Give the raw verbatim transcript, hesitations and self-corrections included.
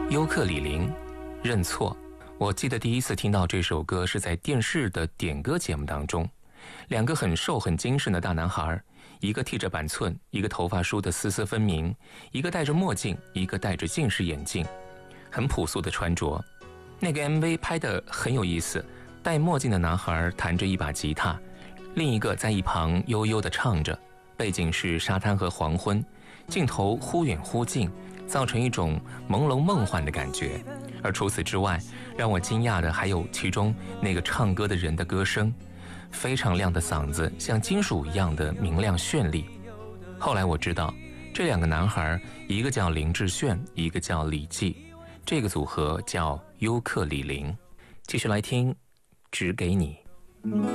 尤克里林，认错。我记得第一次听到这首歌是在电视的点歌节目当中，两个很瘦很精神的大男孩，一个剃着板寸，一个头发梳得丝丝分明，一个戴着墨镜，一个戴着近视眼镜，很朴素的穿着。那个 M V 拍得很有意思，戴墨镜的男孩弹着一把吉他，另一个在一旁悠悠地唱着，背景是沙滩和黄昏，镜头忽远忽近，造成一种朦胧梦幻的感觉。而除此之外，让我惊讶的还有其中那个唱歌的人的歌声，非常亮的嗓子，像金属一样的明亮绚丽。后来我知道，这两个男孩，一个叫林志炫，一个叫李记，这个组合叫尤克里林。继续来听，只给你。